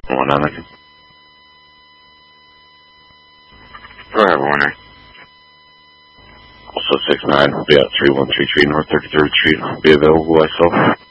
19. Go ahead, Warner. Also 6-9, be at 3133 North 33rd Street. Be available, I saw.